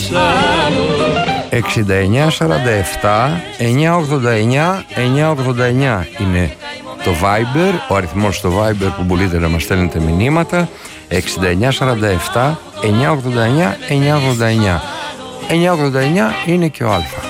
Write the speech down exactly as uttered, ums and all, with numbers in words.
εξήντα εννιά σαράντα επτά εννιακόσια ογδόντα εννιά εννιακόσια ογδόντα εννιά είναι το Viber, ο αριθμός στο Viber που μπορείτε να μας στέλνετε μηνύματα. Εξήντα εννιά σαράντα επτά εννιακόσια ογδόντα εννιά εννιακόσια ογδόντα εννιά εννιακόσια ογδόντα εννιά είναι και ο Α.